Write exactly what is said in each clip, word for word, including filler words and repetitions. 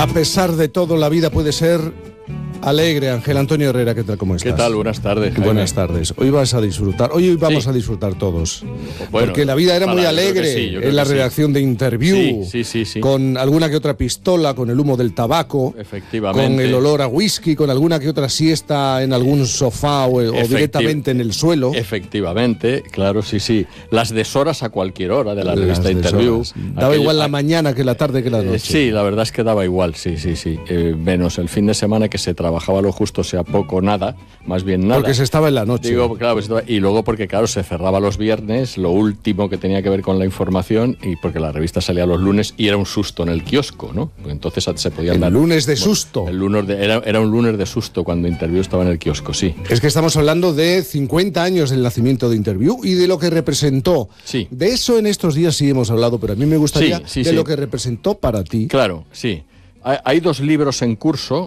A pesar de todo, la vida puede ser alegre. Ángel Antonio Herrera, ¿qué tal? ¿Cómo estás? ¿Qué tal? Buenas tardes, Jaime. Buenas tardes. Hoy vas a disfrutar. Hoy vamos sí. a disfrutar todos. Bueno, porque la vida era muy alegre sí, en la redacción sí. de Interview. Sí, sí, sí, sí. Con alguna que otra pistola, con el humo del tabaco. Efectivamente. Con el olor a whisky, con alguna que otra siesta en algún sofá o, o directamente en el suelo. Efectivamente, claro, sí, sí. Las deshoras a cualquier hora de la revista Interview. Daba Aquel, igual la mañana que la tarde que la noche. Eh, sí, la verdad es que daba igual, sí, sí, sí. Eh, menos el fin de semana que se trabajaba lo justo, sea poco nada, más bien nada. Porque se estaba en la noche. Digo, claro, pues, y luego porque, claro, se cerraba los viernes, lo último que tenía que ver con la información, y porque la revista salía los lunes y era un susto en el kiosco, ¿no? Entonces se podían el dar... El lunes de susto. Bueno, el lunes de, era, era un lunes de susto cuando Interview estaba en el kiosco, sí. Es que estamos hablando de cincuenta años del nacimiento de Interview y de lo que representó. Sí. De eso en estos días sí hemos hablado, pero a mí me gustaría sí, sí, de sí. lo que representó para ti. Claro, sí. Hay, hay dos libros en curso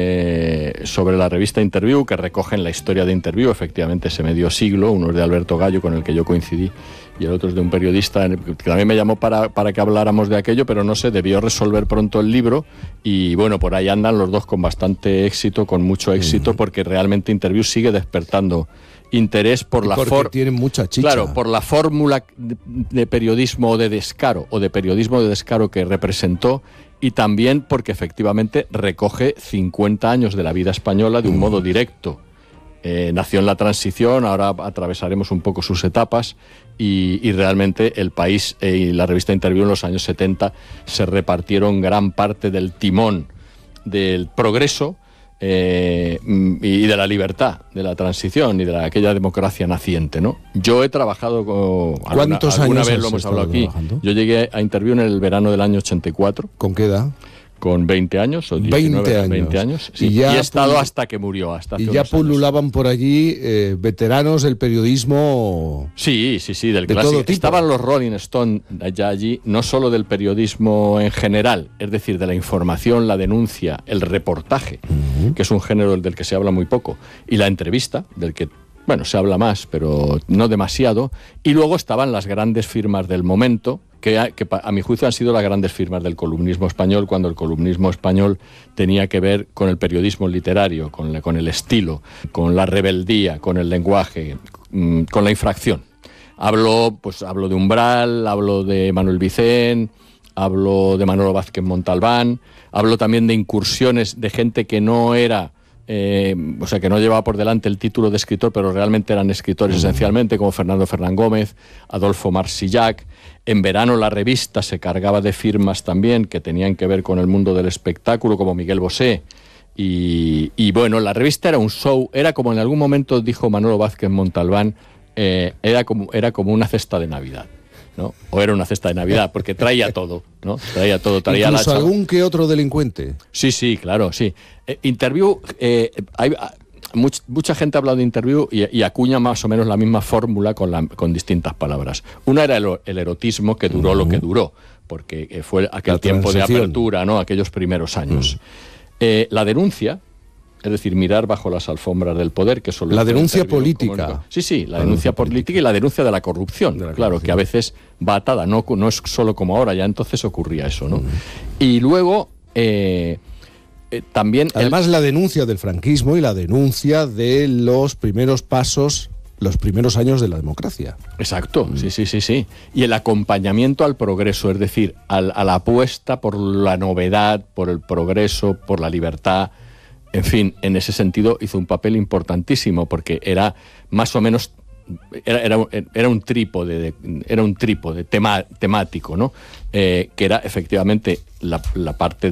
Eh, sobre la revista Interview que recogen la historia de Interview, efectivamente ese medio siglo. Uno es de Alberto Gallo, con el que yo coincidí, y el otro es de un periodista que también me llamó para, para que habláramos de aquello, pero no sé, debió resolver pronto el libro, y bueno, por ahí andan los dos con bastante éxito, con mucho éxito, mm. porque realmente Interview sigue despertando interés por la porque tienen mucha chicha. Claro, por la fórmula de, de periodismo de descaro o de periodismo de descaro que representó, y también porque efectivamente recoge cincuenta años de la vida española de un modo directo. Eh, nació en la transición, ahora atravesaremos un poco sus etapas, y, y realmente el país eh, y la revista Interview en los años setenta se repartieron gran parte del timón del progreso eh, y de la libertad, de la transición y de la, aquella democracia naciente, ¿no? Yo he trabajado con... ¿Cuántos alguna, alguna años vez lo hemos hablado aquí. Trabajando? Yo llegué a Interview en el verano del año ochenta y cuatro. ¿Con qué edad? Con veinte años o diecinueve, veinte años. veinte años sí. Y, ya y he estado pul- hasta que murió. Hasta y ya pululaban por allí eh, veteranos del periodismo. Sí, sí, sí, del de clásico. todo tipo. Estaban los Rolling Stone ya allí, no solo del periodismo en general, es decir, de la información, la denuncia, el reportaje, uh-huh. que es un género del que se habla muy poco, y la entrevista, del que, bueno, se habla más, pero no demasiado. Y luego estaban las grandes firmas del momento, que a, que a mi juicio han sido las grandes firmas del columnismo español, cuando el columnismo español tenía que ver con el periodismo literario, con, la, con el estilo, con la rebeldía, con el lenguaje, con la infracción. Hablo, pues, hablo de Umbral, hablo de Manuel Vicent, hablo de Manolo Vázquez Montalbán, hablo también de incursiones de gente que no era... Eh, o sea, que no llevaba por delante el título de escritor, pero realmente eran escritores esencialmente, como Fernando Fernán Gómez, Adolfo Marsillac. En verano la revista se cargaba de firmas también que tenían que ver con el mundo del espectáculo, como Miguel Bosé. Y, y bueno, la revista era un show, era como en algún momento dijo Manolo Vázquez Montalbán, eh, era, como, era como una cesta de Navidad, ¿no? O era una cesta de Navidad, porque traía todo, ¿no? Traía todo, traía incluso la algún que otro delincuente. Sí, sí, claro, sí. Eh, Interview, eh, hay, much, mucha gente ha hablado de Interview y, y acuña más o menos la misma fórmula con, la, con distintas palabras. Una era el, el erotismo, que duró uh-huh. lo que duró, porque fue aquel la tiempo de apertura, ¿no? Aquellos primeros años. Uh-huh. Eh, la denuncia, es decir, mirar bajo las alfombras del poder, que solo... La denuncia política. Sí, sí, la, la denuncia política, política y la denuncia de la corrupción, de la claro, corrupción. Que a veces va atada, no, no es solo como ahora, ya entonces ocurría eso, ¿no? Uh-huh. Y luego... Eh, eh, también... Además, el... la denuncia del franquismo y la denuncia de los primeros pasos, los primeros años de la democracia. Exacto, uh-huh. sí, sí, sí, sí. Y el acompañamiento al progreso, es decir, al, a la apuesta por la novedad, por el progreso, por la libertad... En fin, en ese sentido hizo un papel importantísimo, porque era más o menos era, era, era un trípode era un trípode tema, temático, ¿no? Eh, que era efectivamente la, la parte